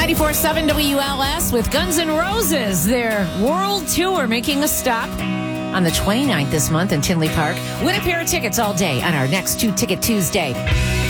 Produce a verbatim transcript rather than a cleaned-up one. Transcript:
ninety-four point seven W L S with Guns N' Roses, their world tour making a stop on the twenty-ninth this month in Tinley Park. Win a pair of tickets all day on our next Two Ticket Tuesday.